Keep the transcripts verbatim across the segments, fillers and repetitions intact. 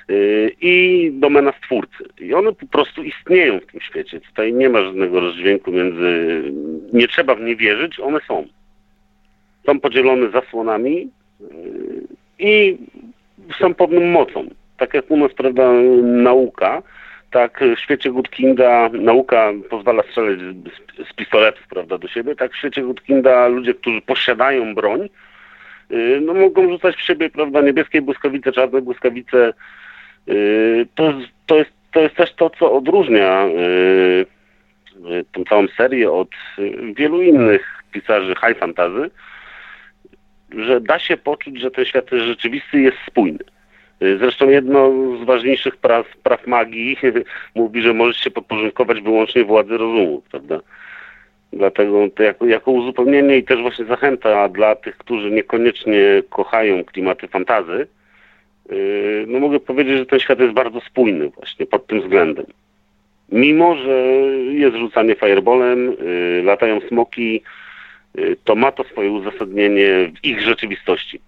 i domena stwórcy. I one po prostu istnieją w tym świecie. Tutaj nie ma żadnego rozdźwięku między... Nie trzeba w nie wierzyć, one są. Są podzielone zasłonami i są pewną mocą. Tak jak u nas, prawda, nauka, tak w świecie Goodkinda nauka pozwala strzelać z, z pistoletów, prawda, do siebie, tak w świecie Goodkinda ludzie, którzy posiadają broń, no mogą rzucać w siebie, prawda, niebieskie błyskawice, czarne błyskawice. To jest, to jest, to jest też to, co odróżnia tą całą serię od wielu innych pisarzy high fantasy, że da się poczuć, że ten świat rzeczywisty jest spójny. Zresztą jedno z ważniejszych praw, praw magii mówi, że możesz się podporządkować wyłącznie władzy rozumu, prawda? Dlatego to jako, jako uzupełnienie i też właśnie zachęta dla tych, którzy niekoniecznie kochają klimaty fantazy, yy, no mogę powiedzieć, że ten świat jest bardzo spójny właśnie pod tym względem. Mimo że jest rzucanie fireballem, yy, latają smoki, yy, to ma to swoje uzasadnienie w ich rzeczywistości.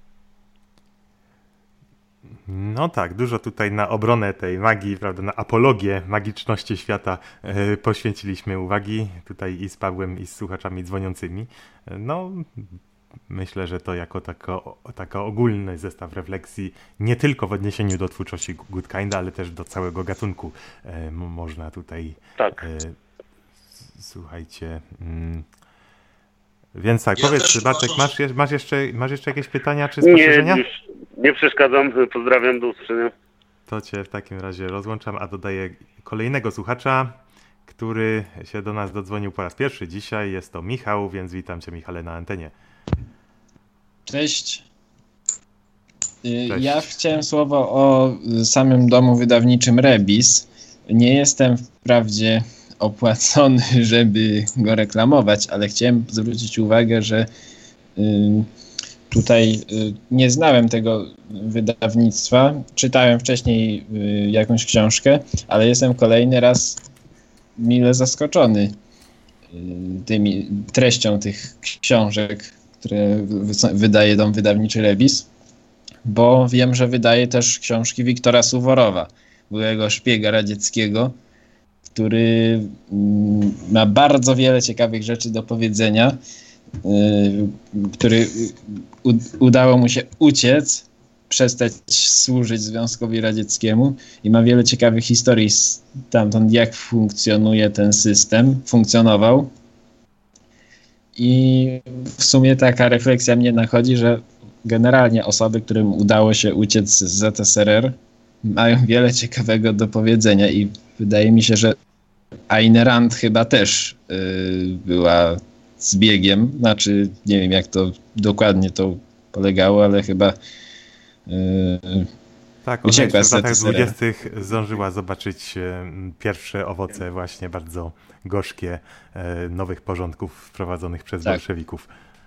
No tak, dużo tutaj na obronę tej magii, prawda, na apologię magiczności świata yy, poświęciliśmy uwagi tutaj i z Pawłem, i z słuchaczami dzwoniącymi. No, myślę, że to jako tako, taka ogólny zestaw refleksji, nie tylko w odniesieniu do twórczości Goodkinda, ale też do całego gatunku yy, można tutaj... Tak. Yy, słuchajcie... Yy, Więc tak, Ja powiedz, Bartek, uważam, masz, je- masz, jeszcze, masz jeszcze jakieś pytania czy spostrzeżenia? Nie, już nie przeszkadzam, pozdrawiam, do usłyszenia. To cię w takim razie rozłączam, a dodaję kolejnego słuchacza, który się do nas dodzwonił po raz pierwszy dzisiaj. Jest to Michał, więc witam cię, Michale, na antenie. Cześć. Y, Cześć. Ja chciałem słowo o samym domu wydawniczym Rebis. Nie jestem wprawdzie opłacony, żeby go reklamować, ale chciałem zwrócić uwagę, że y, tutaj y, nie znałem tego wydawnictwa. Czytałem wcześniej y, jakąś książkę, ale jestem kolejny raz mile zaskoczony y, tymi, treścią tych książek, które wy- wydaje dom wydawniczy Rebis, bo wiem, że wydaje też książki Wiktora Suworowa, byłego szpiega radzieckiego, który mm, ma bardzo wiele ciekawych rzeczy do powiedzenia, y, który u, udało mu się uciec, przestać służyć Związkowi Radzieckiemu i ma wiele ciekawych historii stamtąd, jak funkcjonuje ten system, funkcjonował. I w sumie taka refleksja mnie nachodzi, że generalnie osoby, którym udało się uciec z Z S R R, mają wiele ciekawego do powiedzenia i wydaje mi się, że Ayn Rand chyba też yy, była zbiegiem, znaczy nie wiem jak to dokładnie to polegało, ale chyba yy, Tak, ona uciekła jeszcze w z latach Z S R R. dwudziestych zdążyła zobaczyć e, pierwsze owoce właśnie bardzo gorzkie e, nowych porządków wprowadzonych przez Tak. bolszewików.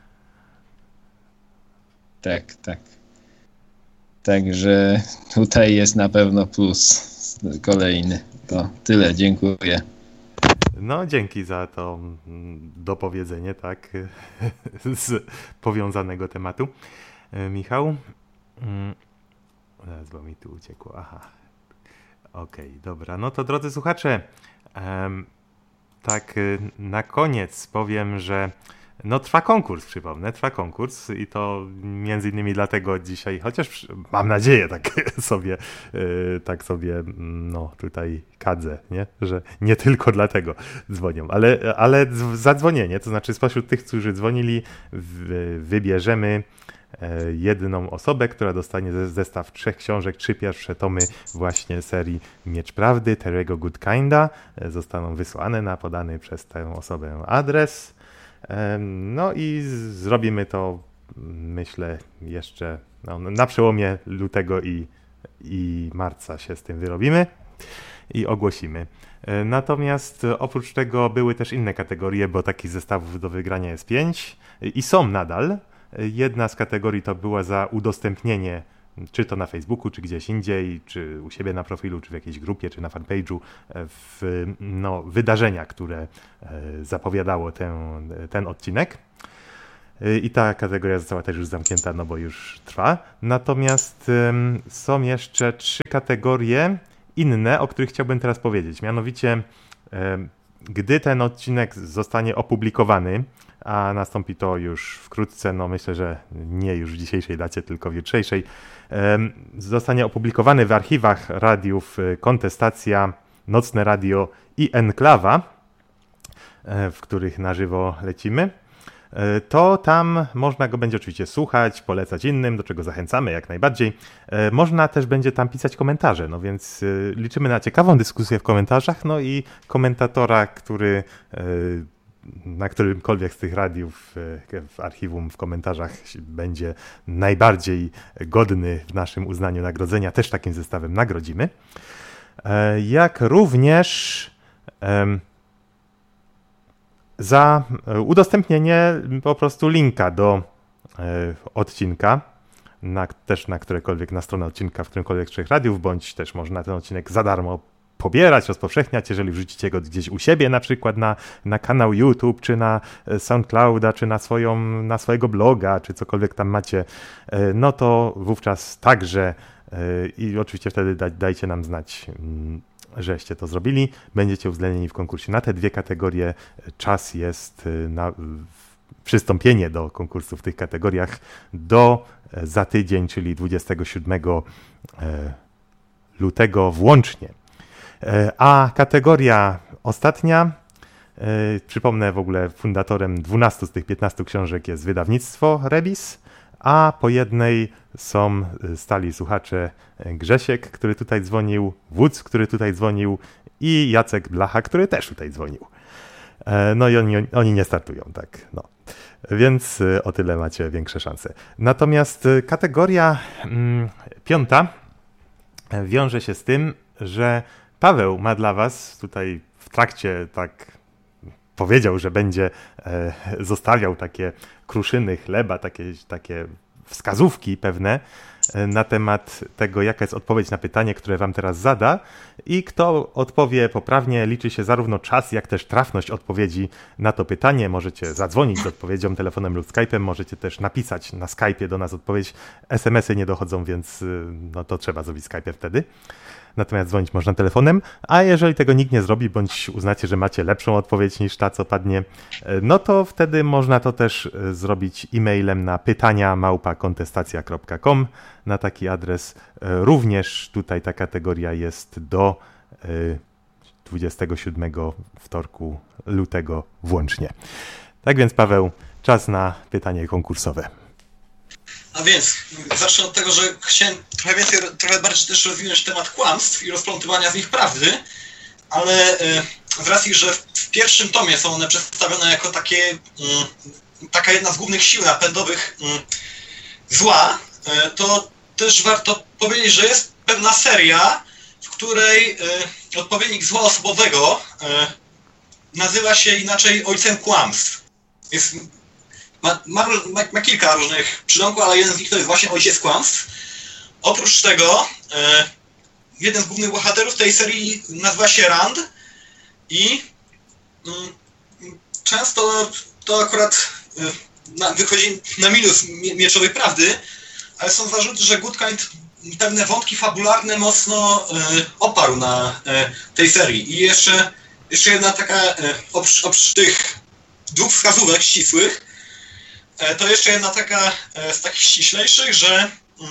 Tak, tak. Także tutaj jest na pewno plus kolejny. To tyle, dziękuję. No, dzięki za to mm, dopowiedzenie, tak, z powiązanego tematu. E, Michał? Mm, Zaraz, bo mi tu uciekło. Aha. Okej, dobra. No to drodzy słuchacze, em, tak y, na koniec powiem, że no trwa konkurs, przypomnę, trwa konkurs i to między innymi dlatego dzisiaj, chociaż przy- mam nadzieję, tak sobie, y, tak sobie, mm, no tutaj kadzę, nie? Że nie tylko dlatego dzwonią, ale, ale z- zadzwonienie, to znaczy spośród tych, którzy dzwonili, w, wybierzemy e, jedną osobę, która dostanie ze- zestaw trzech książek, trzy pierwsze tomy właśnie serii Miecz Prawdy, Terry'ego Goodkinda. E, Zostaną wysłane na podany przez tę osobę adres. Em, No i z- zrobimy to, myślę, jeszcze no, na przełomie lutego i, i marca się z tym wyrobimy i ogłosimy. E, Natomiast e, oprócz tego były też inne kategorie, bo takich zestawów do wygrania jest pięć e, i są nadal. E, Jedna z kategorii to była za udostępnienie, czy to na Facebooku, czy gdzieś indziej, czy u siebie na profilu, czy w jakiejś grupie, czy na fanpage'u, e, w no, wydarzenia, które e, zapowiadało ten, ten odcinek. I ta kategoria została też już zamknięta, no bo już trwa. Natomiast ym, są jeszcze trzy kategorie inne, o których chciałbym teraz powiedzieć. Mianowicie, ym, gdy ten odcinek zostanie opublikowany, a nastąpi to już wkrótce, no myślę, że nie już w dzisiejszej dacie, tylko w jutrzejszej, ym, zostanie opublikowany w archiwach radiów Kontestacja, Nocne Radio i Enklawa, y, w których na żywo lecimy. To tam można go będzie oczywiście słuchać, polecać innym, do czego zachęcamy jak najbardziej. Można też będzie tam pisać komentarze, no więc liczymy na ciekawą dyskusję w komentarzach, no i komentatora, który na którymkolwiek z tych radiów w archiwum, w komentarzach będzie najbardziej godny w naszym uznaniu nagrodzenia, też takim zestawem nagrodzimy. Jak również za udostępnienie po prostu linka do y, odcinka, na, też na którekolwiek, na stronę odcinka w którymkolwiek z trzech radiów, bądź też można ten odcinek za darmo pobierać, rozpowszechniać, jeżeli wrzucicie go gdzieś u siebie, na przykład na, na kanał YouTube, czy na SoundClouda, czy na, swoją, na swojego bloga, czy cokolwiek tam macie, y, no to wówczas także y, i oczywiście wtedy da, dajcie nam znać, y, żeście to zrobili, będziecie uwzględnieni w konkursie. Na te dwie kategorie czas jest na przystąpienie do konkursu w tych kategoriach do za tydzień, czyli dwudziestego siódmego lutego włącznie. A kategoria ostatnia, przypomnę w ogóle, fundatorem dwunastu z tych piętnastu książek jest wydawnictwo Rebis, a po jednej są stali słuchacze Grzesiek, który tutaj dzwonił, Wódz, który tutaj dzwonił i Jacek Blacha, który też tutaj dzwonił. No i oni, oni nie startują, tak. No. Więc o tyle macie większe szanse. Natomiast kategoria mm, piąta wiąże się z tym, że Paweł ma dla was tutaj w trakcie tak powiedział, że będzie e, zostawiał takie kruszyny chleba, takie, takie wskazówki pewne e, na temat tego, jaka jest odpowiedź na pytanie, które wam teraz zada, i kto odpowie poprawnie, liczy się zarówno czas, jak też trafność odpowiedzi na to pytanie. Możecie zadzwonić z odpowiedzią telefonem lub Skype'em, możecie też napisać na Skype'ie do nas odpowiedź. es em esy nie dochodzą, więc no to trzeba zrobić Skype'ie wtedy. Natomiast dzwonić można telefonem, a jeżeli tego nikt nie zrobi, bądź uznacie, że macie lepszą odpowiedź niż ta, co padnie, no to wtedy można to też zrobić e-mailem na pytania małpa kontestacja kropka com. Na taki adres również tutaj ta kategoria jest do dwudziestego siódmego wtorku lutego włącznie. Tak więc, Paweł, czas na pytanie konkursowe. A więc zacznę od tego, że chciałem trochę więcej, trochę bardziej też rozwinąć temat kłamstw i rozplątywania z nich prawdy, ale z racji, że w pierwszym tomie są one przedstawione jako takie, taka jedna z głównych sił napędowych zła, to też warto powiedzieć, że jest pewna seria, w której odpowiednik zła osobowego nazywa się inaczej ojcem kłamstw. Jest Ma, ma, ma kilka różnych przydomków, ale jeden z nich to jest właśnie ojciec kłamstw. Oprócz tego e, jeden z głównych bohaterów tej serii nazywa się Rand i mm, często to akurat e, na, wychodzi na minus mieczowej prawdy, ale są zarzuty, że Goodkind pewne wątki fabularne mocno e, oparł na e, tej serii. I jeszcze, jeszcze jedna taka, e, oprócz, oprócz tych dwóch wskazówek ścisłych, to jeszcze jedna taka z takich ściślejszych, że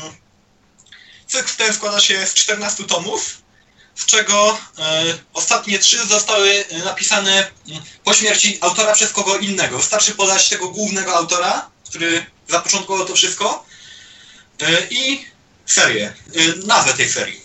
cykl ten składa się z czternastu tomów, z czego ostatnie trzy zostały napisane po śmierci autora przez kogo innego. Wystarczy podać tego głównego autora, który zapoczątkował to wszystko, i serię, nazwę tej serii.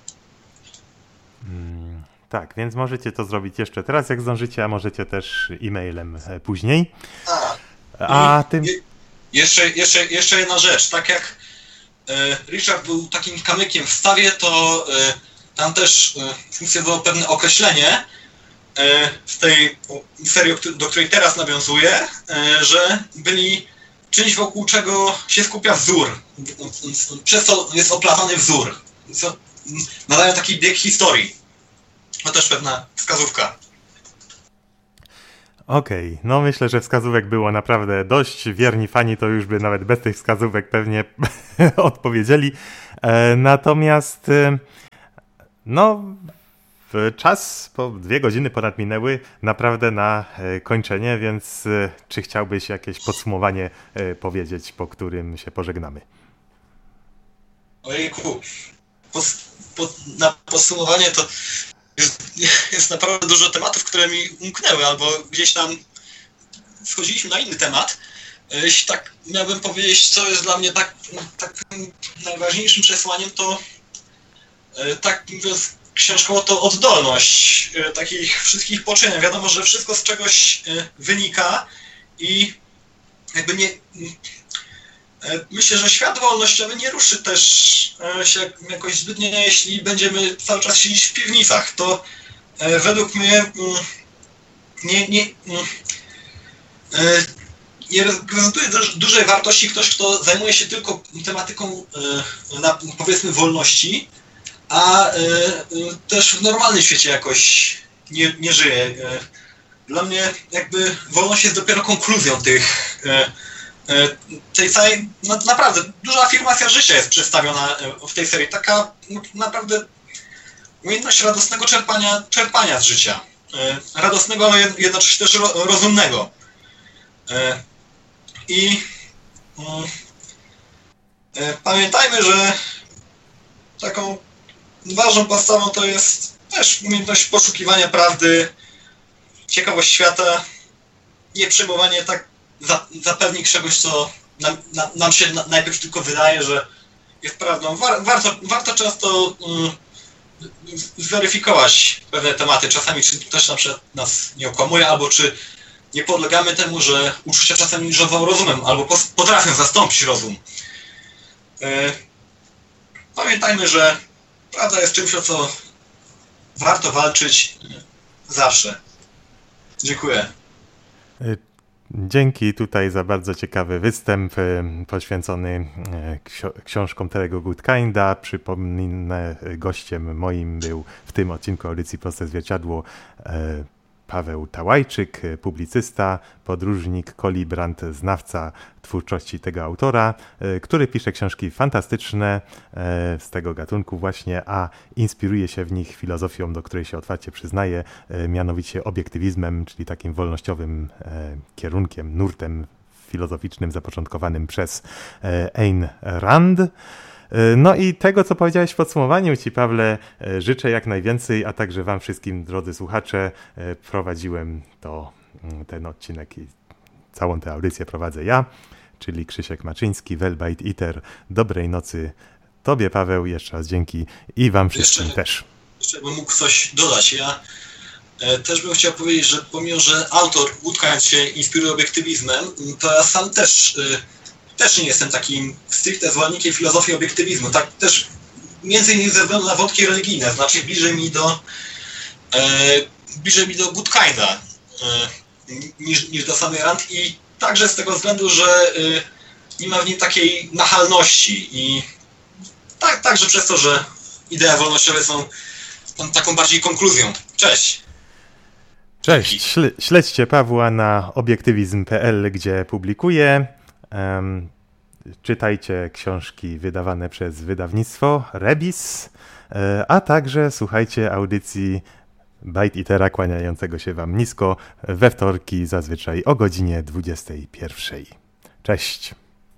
Hmm, tak, więc możecie to zrobić jeszcze teraz, jak zdążycie, a możecie też e-mailem później. A. A tym... Je, jeszcze, jeszcze, jeszcze jedna rzecz. Tak jak e, Richard był takim kamykiem w stawie, to e, tam też e, funkcjonowało pewne określenie e, w tej serii, do której teraz nawiązuję, e, że byli czymś, wokół czego się skupia wzór. Przez to jest oplatany wzór. Co nadają taki bieg historii. To też pewna wskazówka. Okej, okay. No myślę, że wskazówek było naprawdę dość. Wierni fani to już by nawet bez tych wskazówek pewnie odpowiedzieli. E, natomiast e, no czas, po dwie godziny ponad minęły naprawdę na e, kończenie, więc e, czy chciałbyś jakieś podsumowanie e, powiedzieć, po którym się pożegnamy? Ojejku, po, po, na podsumowanie to jest, jest naprawdę dużo tematów, które mi umknęły, albo gdzieś tam wchodziliśmy na inny temat. Jeśli tak miałbym powiedzieć, co jest dla mnie tak, tak najważniejszym przesłaniem, to tak mówiąc książkowo, to oddolność takich wszystkich poczynań. Wiadomo, że wszystko z czegoś wynika i jakby nie... Myślę, że świat wolnościowy nie ruszy też się jakoś zbytnio, jeśli będziemy cały czas siedzieć w piwnicach. To według mnie nie, nie, nie reprezentuje dużej wartości ktoś, kto zajmuje się tylko tematyką, powiedzmy, wolności, a też w normalnym świecie jakoś nie, nie żyje. Dla mnie jakby wolność jest dopiero konkluzją tych tej całej, no, naprawdę duża afirmacja życia jest przedstawiona w tej serii, taka no, naprawdę umiejętność radosnego czerpania, czerpania z życia. Radosnego, ale jednocześnie też ro, rozumnego. I pamiętajmy, że taką ważną podstawą to jest też umiejętność poszukiwania prawdy, ciekawość świata, nie przejmowanie tak zapewnik czegoś, co nam, nam, nam się na, najpierw tylko wydaje, że jest prawdą. War, warto, warto często um, zweryfikować pewne tematy. Czasami czy ktoś na przykład nas nie okłamuje, albo czy nie podlegamy temu, że uczucia czasami rządzą rozumem, albo potrafią zastąpić rozum. E, pamiętajmy, że prawda jest czymś, o co warto walczyć zawsze. Dziękuję. Dzięki tutaj za bardzo ciekawy występ poświęcony książkom Terry'ego Goodkinda. Przypomnę, gościem moim był w tym odcinku audycji Proste Zwierciadło Paweł Tałajczyk, publicysta, podróżnik, kolibrant, znawca twórczości tego autora, który pisze książki fantastyczne z tego gatunku właśnie, a inspiruje się w nich filozofią, do której się otwarcie przyznaje, mianowicie obiektywizmem, czyli takim wolnościowym kierunkiem, nurtem filozoficznym zapoczątkowanym przez Ayn Rand. No i tego, co powiedziałeś w podsumowaniu Ci, Pawle, życzę jak najwięcej, a także Wam wszystkim, drodzy słuchacze. Prowadziłem to, ten odcinek i całą tę audycję prowadzę ja, czyli Krzysiek Maczyński, Velbite Eater. Dobrej nocy Tobie, Paweł, jeszcze raz dzięki i Wam wszystkim jeszcze, też. Jeszcze bym mógł coś dodać. Ja e, też bym chciał powiedzieć, że pomimo, że autor Goodkind się inspiruje obiektywizmem, to ja sam też... E, Też nie jestem takim stricte zwolennikiem filozofii obiektywizmu. Tak też między innymi ze względu na wątki religijne. Znaczy bliżej mi do e, bliżej mi do Goodkinda e, niż, niż do samej Rand i także z tego względu, że e, nie ma w nim takiej nachalności i tak, także przez to, że idee wolnościowe są taką bardziej konkluzją. Cześć! Cześć! Śle- śledźcie Pawła na obiektywizm kropka p l, gdzie publikuje. Um, czytajcie książki wydawane przez wydawnictwo Rebis, a także słuchajcie audycji Bite Eatera kłaniającego się Wam nisko we wtorki zazwyczaj o godzinie dwudziestej pierwszej. Cześć!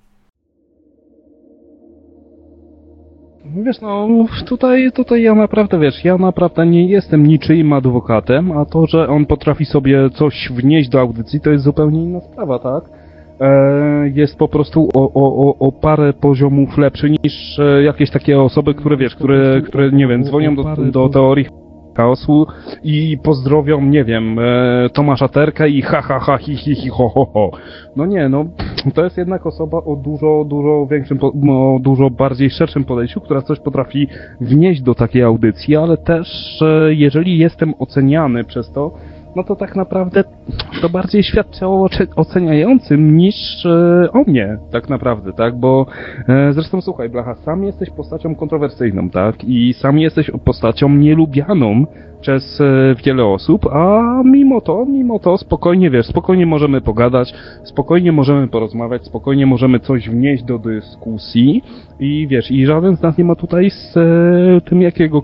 Wiesz, no tutaj, tutaj ja naprawdę, wiesz, ja naprawdę nie jestem niczyim adwokatem, a to, że on potrafi sobie coś wnieść do audycji, to jest zupełnie inna sprawa, tak? Jest po prostu o, o, o parę poziomów lepszy niż jakieś takie osoby, które wiesz, które, które nie wiem, dzwonią do, do teorii chaosu i pozdrowią, nie wiem, Tomasza Terkę i ha ha ha hi hi hi ho ho ho. No nie, no to jest jednak osoba o dużo, dużo większym, no, dużo bardziej szerszym podejściu, która coś potrafi wnieść do takiej audycji, ale też jeżeli jestem oceniany przez to, no to tak naprawdę to bardziej świadczy o oce- oceniającym niż e, o mnie, tak naprawdę, tak? Bo e, zresztą słuchaj, Blacha, sam jesteś postacią kontrowersyjną, tak? I sam jesteś postacią nielubianą przez e, wiele osób, a mimo to, mimo to spokojnie, wiesz, spokojnie możemy pogadać, spokojnie możemy porozmawiać, spokojnie możemy coś wnieść do dyskusji i wiesz, i żaden z nas nie ma tutaj z e, tym jakiego